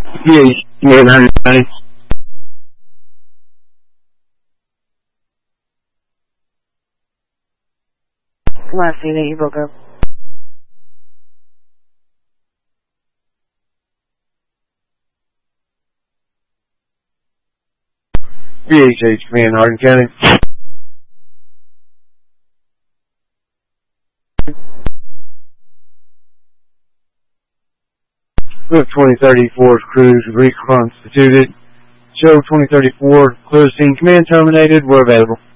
Yeah, 990. Last unit, you broke up. VHH Command, Hardin County. We have 2034's crews reconstituted. Show 2034 closed scene command terminated. We're available.